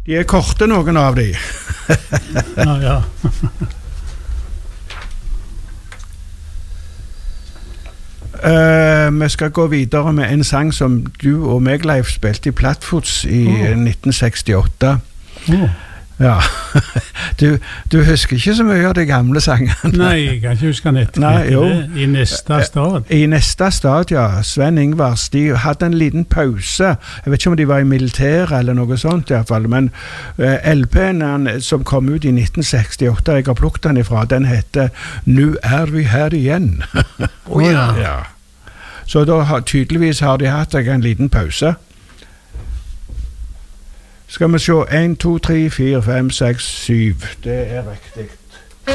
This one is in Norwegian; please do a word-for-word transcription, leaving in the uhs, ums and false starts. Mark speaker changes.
Speaker 1: De er korte, noen av de.
Speaker 2: Ja, ja.
Speaker 1: Uh, vi skal gå videre med en sang som du og meg, Leif, spilte i Plattfots i oh. nitten sekstiåtte.
Speaker 2: Oh.
Speaker 1: Ja. du, du husker ikke så mye av de gamle sangene.
Speaker 2: Nei, jeg kan ikke huske nettopp
Speaker 1: Nei, jo.
Speaker 2: det. I neste stad.
Speaker 1: I neste stad, ja. Sven Ingvars, de hadde en liten pause. Jeg vet ikke om de var i militæret eller noe sånt i hvert fall, men uh, L P-en som kom ut i nitten sekstiåtte, jeg har plukket den ifra, den heter «Nu er vi her igjen».
Speaker 2: Oh, ja.
Speaker 1: Ja. Så da har, tydeligvis har de hatt en liten pause. Skal vi se, en, to, tre, fire, fem, seks, syv. Det er riktig.